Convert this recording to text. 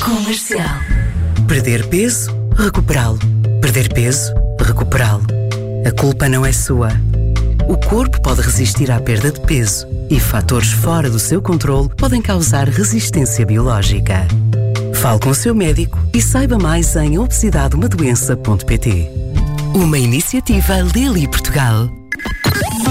Comercial. Perder peso, recuperá-lo. Perder peso, recuperá-lo. A culpa não é sua. O corpo pode resistir à perda de peso e fatores fora do seu controle podem causar resistência biológica. Fale com o seu médico e saiba mais em obesidadeumadoença.pt. Uma iniciativa Lilly Portugal.